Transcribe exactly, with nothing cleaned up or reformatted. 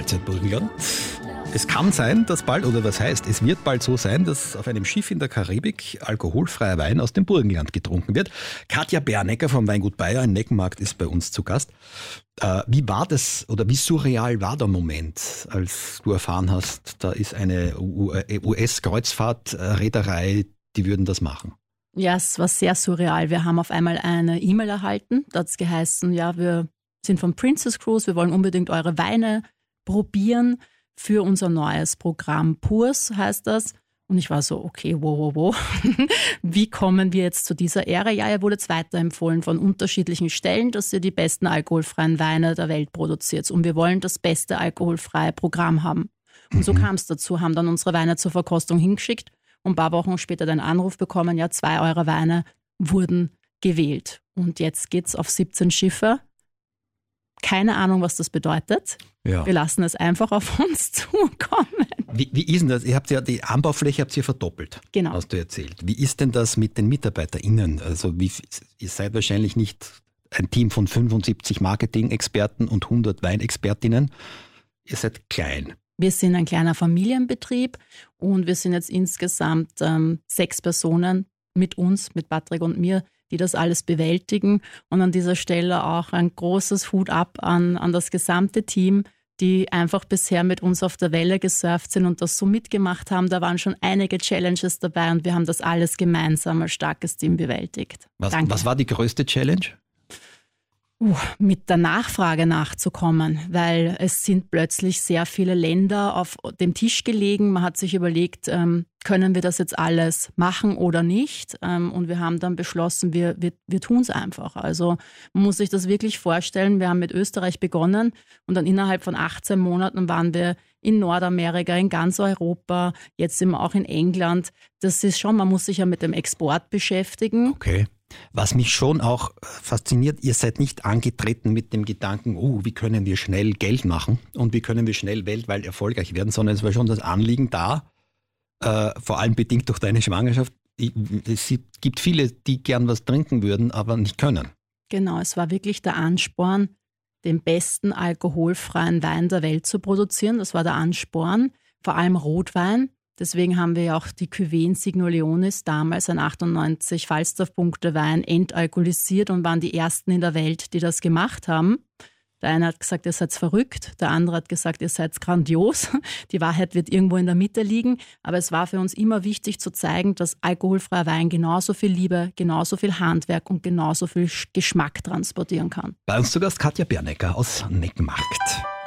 Hochzeit Burgenland. Es kann sein, dass bald, oder was heißt, es wird bald so sein, dass auf einem Schiff in der Karibik alkoholfreier Wein aus dem Burgenland getrunken wird. Katja Bernecker vom Weingut Bayer in Neckenmarkt ist bei uns zu Gast. Äh, wie war das oder wie surreal war der Moment, als du erfahren hast, da ist eine U S-Kreuzfahrt-Reederei, die würden das machen? Ja, es war sehr surreal. Wir haben auf einmal eine E-Mail erhalten. Da hat es geheißen, ja, wir sind vom Princess Cruise, wir wollen unbedingt eure Weine probieren für unser neues Programm. Purs heißt das. Und ich war so, okay, wow, wow, wow. Wie kommen wir jetzt zu dieser Ehre? Ja, ihr wurdet weiterempfohlen von unterschiedlichen Stellen, dass ihr die besten alkoholfreien Weine der Welt produziert. Und wir wollen das beste alkoholfreie Programm haben. Und so kam es dazu, haben dann unsere Weine zur Verkostung hingeschickt und ein paar Wochen später den Anruf bekommen, ja, zwei eurer Weine wurden gewählt. Und jetzt geht's auf siebzehn Schiffe. Keine Ahnung, was das bedeutet. Ja. Wir lassen es einfach auf uns zukommen. Wie, wie ist denn das? Ihr habt ja die Anbaufläche habt ihr verdoppelt, genau. Hast du erzählt. Wie ist denn das mit den MitarbeiterInnen? Also wie, ihr seid wahrscheinlich nicht ein Team von fünfundsiebzig Marketing-Experten und hundert Weinexpertinnen. Ihr seid klein. Wir sind ein kleiner Familienbetrieb und wir sind jetzt insgesamt ähm, sechs Personen mit uns, mit Patrick und mir, die das alles bewältigen. Und an dieser Stelle auch ein großes Hut ab an, an das gesamte Team, die einfach bisher mit uns auf der Welle gesurft sind und das so mitgemacht haben. Da waren schon einige Challenges dabei und wir haben das alles gemeinsam als starkes Team bewältigt. Was, Danke. Was war die größte Challenge? Uh, mit der Nachfrage nachzukommen, weil es sind plötzlich sehr viele Länder auf dem Tisch gelegen. Man hat sich überlegt, ähm, können wir das jetzt alles machen oder nicht? Ähm, und wir haben dann beschlossen, wir, wir, wir tun es einfach. Also man muss sich das wirklich vorstellen. Wir haben mit Österreich begonnen und dann innerhalb von achtzehn Monaten waren wir in Nordamerika, in ganz Europa, jetzt sind wir auch in England. Das ist schon, man muss sich ja mit dem Export beschäftigen. Okay. Was mich schon auch fasziniert, ihr seid nicht angetreten mit dem Gedanken, oh, wie können wir schnell Geld machen und wie können wir schnell weltweit erfolgreich werden, sondern es war schon das Anliegen da, äh, vor allem bedingt durch deine Schwangerschaft. Es gibt viele, die gern was trinken würden, aber nicht können. Genau, es war wirklich der Ansporn, den besten alkoholfreien Wein der Welt zu produzieren. Das war der Ansporn, vor allem Rotwein. Deswegen haben wir ja auch die Cuvée Insigno Leonis, damals ein achtundneunzig Falstaff-Punkte Wein, entalkoholisiert und waren die ersten in der Welt, die das gemacht haben. Der eine hat gesagt, ihr seid verrückt, der andere hat gesagt, ihr seid grandios. Die Wahrheit wird irgendwo in der Mitte liegen. Aber es war für uns immer wichtig zu zeigen, dass alkoholfreier Wein genauso viel Liebe, genauso viel Handwerk und genauso viel Geschmack transportieren kann. Bei uns zu Gast Katja Bernecker aus Neckenmarkt.